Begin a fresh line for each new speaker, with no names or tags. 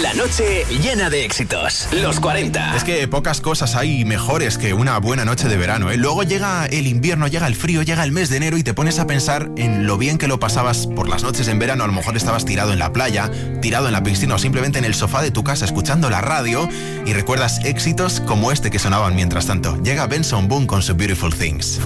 La noche llena de éxitos. Los 40.
Es que pocas cosas hay mejores que una buena noche de verano, ¿eh? Luego llega el invierno, llega el frío, llega el mes de enero y te pones a pensar en lo bien que lo pasabas por las noches en verano. A lo mejor estabas tirado en la playa, tirado en la piscina o simplemente en el sofá de tu casa escuchando la radio y recuerdas éxitos como este que sonaban mientras tanto. Llega Benson Boone con su Beautiful Things.